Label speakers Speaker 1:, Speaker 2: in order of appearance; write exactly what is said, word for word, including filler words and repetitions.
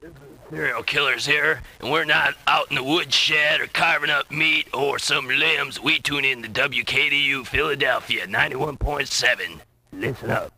Speaker 1: Serial killers here, and we're not out in the woodshed or carving up meat or some limbs. We tune in to W K D U Philadelphia ninety-one point seven. Listen up.